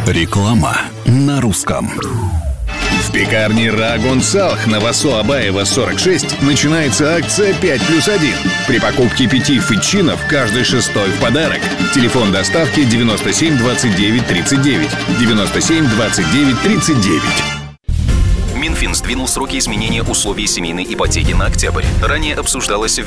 Реклама на русском. В пекарне Рагун Салх на Васо Абаева 46 начинается акция 5+1. При покупке 5 фетчинов каждый шестой в подарок. Телефон доставки 97 29 39. 97 29 39. Минфин сдвинул сроки изменения условий семейной ипотеки на октябрь. Ранее обсуждалось